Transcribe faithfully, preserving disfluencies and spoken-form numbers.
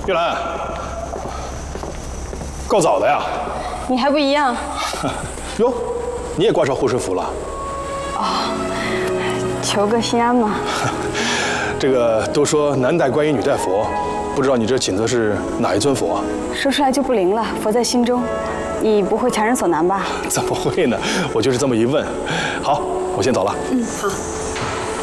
玉兰，够早的呀。 你还不一样。 哟，你也挂上护身符了？ 哦，求个心安嘛。 这个都说男戴观音，女戴佛，不知道你这请的是哪一尊佛啊？ 说出来就不灵了，佛在心中。你不会强人所难吧？ 怎么会呢？我就是这么一问。好，我先走了。 嗯，好。